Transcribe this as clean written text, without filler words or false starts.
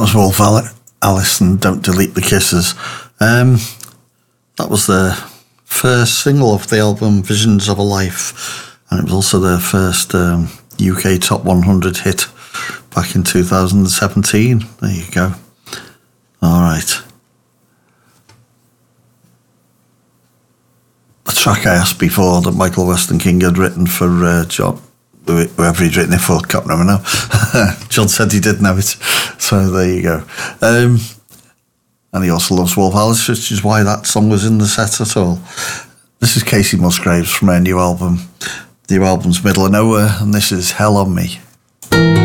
was Wolf Alice and Don't Delete the Kisses. That was the first single of the album Visions of a Life, and it was also their first UK Top 100 hit back in 2017. There you go. All right. A track I asked before that Michael Weston King had written for John, whoever he'd written it for, can't remember now. John said he did know it, so there you go. And he also loves Wolf Alice, which is why that song was in the set at all. This is Casey Musgraves from her new album. The new album's Middle of Nowhere, and this is Hell on Me.